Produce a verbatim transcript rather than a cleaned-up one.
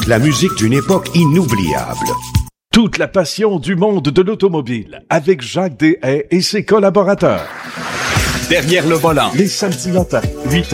La musique d'une époque inoubliable. Toute la passion du monde de l'automobile avec Jacques Deshaies et ses collaborateurs. Derrière le volant. Les samedis matins, huit heures.